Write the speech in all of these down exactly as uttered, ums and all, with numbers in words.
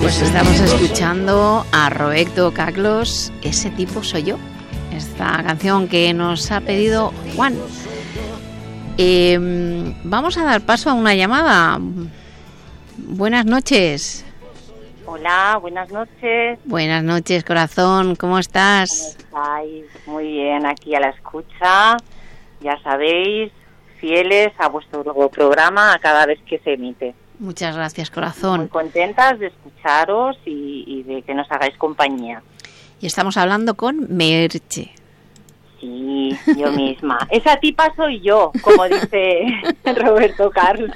Pues estamos escuchando a Roberto Carlos, Ese tipo soy yo. Esta canción que nos ha pedido Juan. Eh, vamos a dar paso a una llamada. Buenas noches. Hola, buenas noches. Buenas noches, corazón. ¿Cómo estás? ¿Cómo estáis? Muy bien, aquí a la escucha. Ya sabéis, fieles a vuestro programa a cada vez que se emite. Muchas gracias, corazón. Muy contentas de escucharos y, y de que nos hagáis compañía. Y estamos hablando con Merche. Sí, yo misma. Esa tipa soy yo, como dice Roberto Carlos.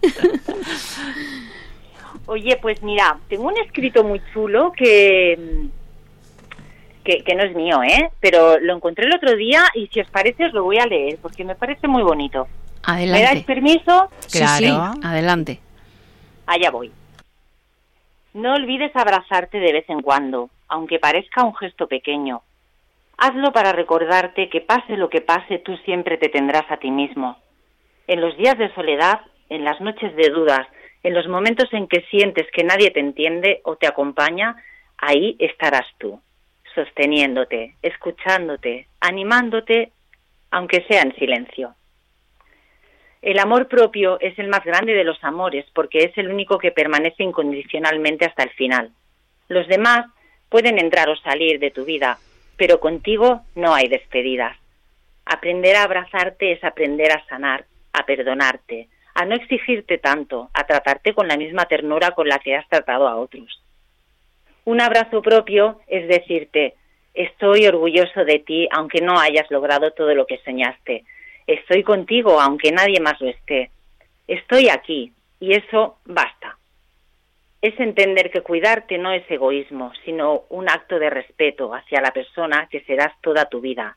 Oye, pues mira, tengo un escrito muy chulo que, que, que no es mío, ¿eh? Pero lo encontré el otro día y si os parece os lo voy a leer, porque me parece muy bonito. Adelante. ¿Me dais permiso? Claro. Sí, sí, adelante. Allá voy. No olvides abrazarte de vez en cuando, aunque parezca un gesto pequeño. Hazlo para recordarte que pase lo que pase, tú siempre te tendrás a ti mismo. En los días de soledad, en las noches de dudas, en los momentos en que sientes que nadie te entiende o te acompaña, ahí estarás tú, sosteniéndote, escuchándote, animándote, aunque sea en silencio. El amor propio es el más grande de los amores porque es el único que permanece incondicionalmente hasta el final. Los demás pueden entrar o salir de tu vida, pero contigo no hay despedidas. Aprender a abrazarte es aprender a sanar, a perdonarte, a no exigirte tanto, a tratarte con la misma ternura con la que has tratado a otros. Un abrazo propio es decirte, estoy orgulloso de ti aunque no hayas logrado todo lo que soñaste. Estoy contigo aunque nadie más lo esté. Estoy aquí y eso basta. Es entender que cuidarte no es egoísmo, sino un acto de respeto hacia la persona que serás toda tu vida.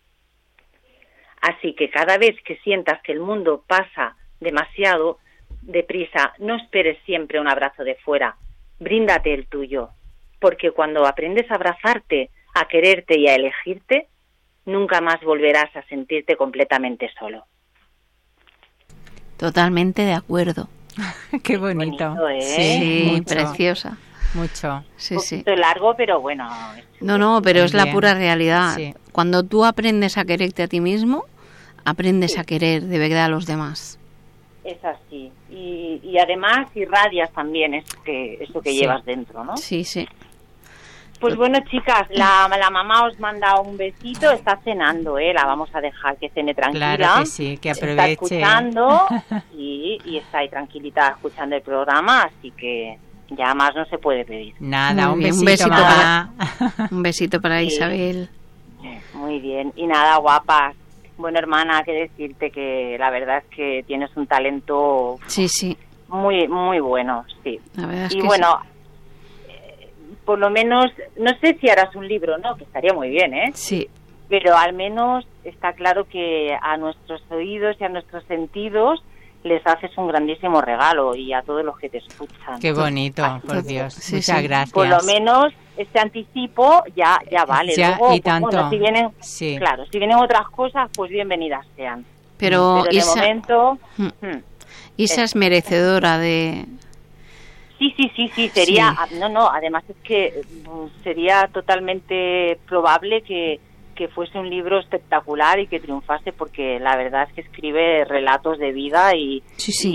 Así que cada vez que sientas que el mundo pasa demasiado deprisa, no esperes siempre un abrazo de fuera. Bríndate el tuyo, porque cuando aprendes a abrazarte, a quererte y a elegirte, nunca más volverás a sentirte completamente solo. Totalmente de acuerdo. Qué bonito. bonito ¿eh? Sí, mucho, preciosa. Mucho. Sí, un sí. poquito largo, pero bueno. No, no, pero es la pura realidad. Sí. Cuando tú aprendes a quererte a ti mismo, aprendes Sí. a querer de verdad a los demás. Es así. Y, y además irradias también eso que, eso que Sí. llevas dentro, ¿no? Sí, sí. Pues bueno, chicas, la, la mamá os manda un besito, está cenando, ¿eh? La vamos a dejar que cene tranquila. Claro que sí, que Está aproveche. escuchando y, y está ahí tranquilita escuchando el programa, así que ya más no se puede pedir. Nada, Muy un bien, besito, un besito mamá. Un besito para Sí. Isabel. Muy bien. Y nada, guapas. Bueno, hermana, que decirte que la verdad es que tienes un talento Sí, sí. muy, muy bueno, sí. La verdad es Y que bueno, eh, por lo menos, no sé si harás un libro, ¿no? Que estaría muy bien, ¿eh? sí. Pero al menos está claro que a nuestros oídos y a nuestros sentidos les haces un grandísimo regalo y a todos los que te escuchan. Qué bonito, Así por que, Dios. Sí, Muchas sí. gracias. por lo menos este anticipo ya ya vale. Ya, Luego, y pues, tanto. bueno, si vienen, Sí. claro, si vienen otras cosas, pues bienvenidas sean. Pero, Pero de Isa, momento, Mm. hmm, Isa es merecedora de... sí, sí, sí, sí, sería, Sí. no, no, además es que mm, sería totalmente probable que, que fuese un libro espectacular y que triunfase porque la verdad es que escribe relatos de vida y, Sí, sí.